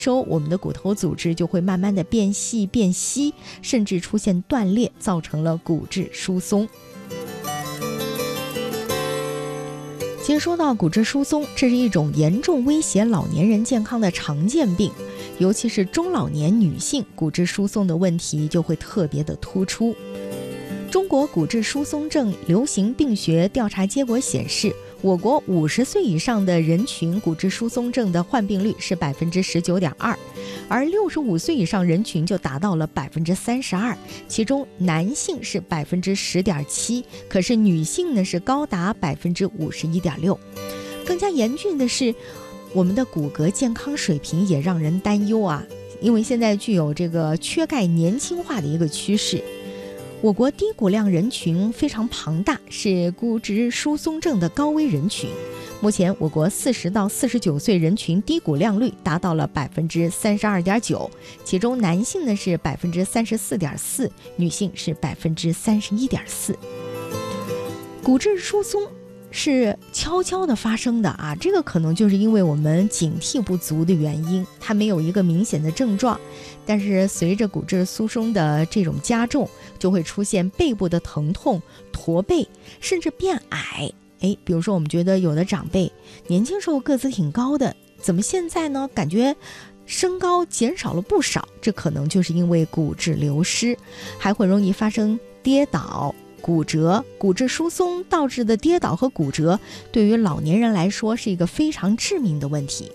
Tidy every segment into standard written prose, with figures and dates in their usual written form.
收，我们的骨头组织就会慢慢的变细变稀，甚至出现断裂，造成了骨质疏松。其实说到骨质疏松，这是一种严重威胁老年人健康的常见病，尤其是中老年女性，骨质疏松的问题就会特别的突出。中国骨质疏松症流行病学调查结果显示，我国50岁以上的人群骨质疏松症的患病率是 19.2%， 而65岁以上人群就达到了 32%， 其中男性是 10.7%， 可是女性呢是高达 51.6%。 更加严峻的是，我们的骨骼健康水平也让人担忧啊，因为现在具有这个缺钙年轻化的一个趋势。我国低骨量人群非常庞大，是骨质疏松症的高危人群。目前我国40到49岁人群低骨量率达到了 32.9%， 其中男性呢是 34.4%， 女性是 31.4%。 骨质疏松是悄悄的发生的啊，这个可能就是因为我们警惕不足的原因，它没有一个明显的症状，但是随着骨质疏松的这种加重，就会出现背部的疼痛、驼背，甚至变矮。比如说我们觉得有的长辈年轻时候个子挺高的，怎么现在呢感觉身高减少了不少，这可能就是因为骨质流失，还会容易发生跌倒、骨折。骨质疏松导致的跌倒和骨折，对于老年人来说是一个非常致命的问题。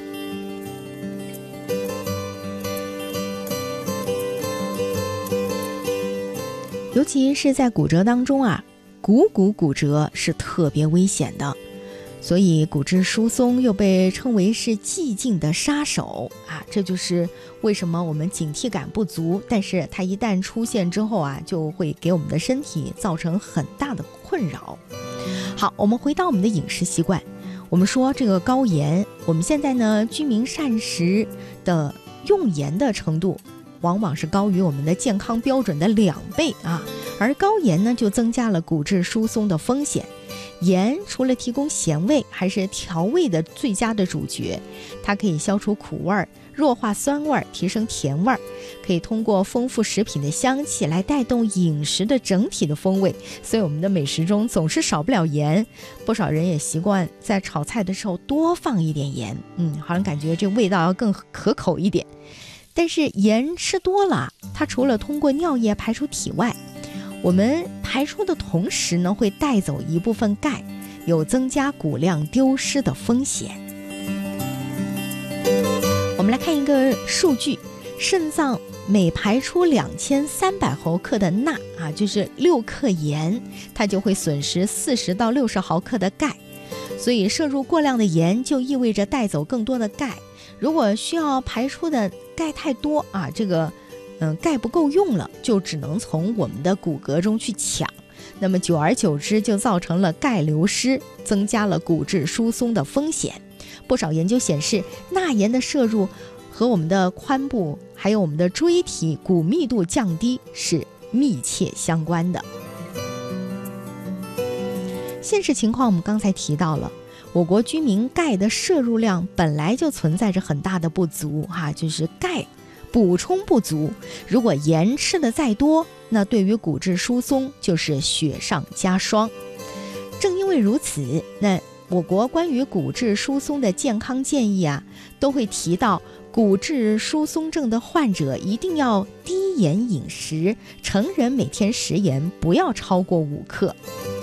尤其是在骨折当中啊，骨折是特别危险的，所以骨质疏松又被称为是寂静的杀手啊，这就是为什么我们警惕感不足，但是它一旦出现之后啊，就会给我们的身体造成很大的困扰。好，我们回到我们的饮食习惯，我们说这个高盐，我们现在呢居民膳食的用盐的程度往往是高于我们的健康标准的2倍啊，而高盐呢就增加了骨质疏松的风险。盐除了提供咸味，还是调味的最佳的主角，它可以消除苦味，弱化酸味，提升甜味，可以通过丰富食品的香气来带动饮食的整体的风味，所以我们的美食中总是少不了盐。不少人也习惯在炒菜的时候多放一点盐，好像感觉这味道要更可口一点。但是盐吃多了，它除了通过尿液排出体外，我们排出的同时呢，会带走一部分钙，有增加骨量丢失的风险。我们来看一个数据，肾脏每排出2300毫克的钠啊，就是6克盐，它就会损失40到60毫克的钙。所以摄入过量的盐就意味着带走更多的钙。如果需要排出的钙太多啊，这个钙不够用了，就只能从我们的骨骼中去抢，那么久而久之就造成了钙流失，增加了骨质疏松的风险。不少研究显示，钠盐的摄入和我们的髋部还有我们的椎体骨密度降低是密切相关的。现实情况我们刚才提到了，我国居民钙的摄入量本来就存在着很大的不足就是钙补充不足，如果盐吃的再多，那对于骨质疏松就是雪上加霜。正因为如此，那我国关于骨质疏松的健康建议都会提到骨质疏松症的患者一定要低盐饮食，成人每天食盐不要超过5克。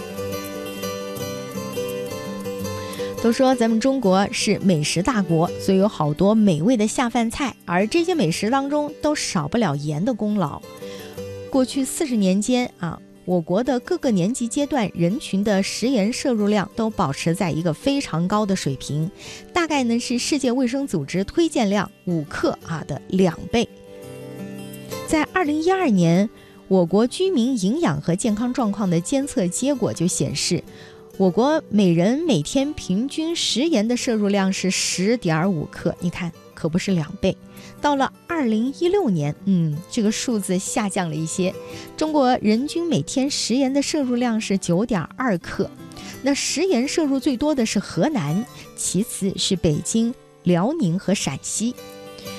都说咱们中国是美食大国，所以有好多美味的下饭菜，而这些美食当中都少不了盐的功劳。过去40年间我国的各个年级阶段人群的食盐摄入量都保持在一个非常高的水平，大概呢是世界卫生组织推荐量5克的2倍。在2012年，我国居民营养和健康状况的监测结果就显示，我国每人每天平均食盐的摄入量是 10.5 克，你看可不是2倍。到了2016年，这个数字下降了一些，中国人均每天食盐的摄入量是 9.2 克。那食盐摄入最多的是河南，其次是北京、辽宁和陕西。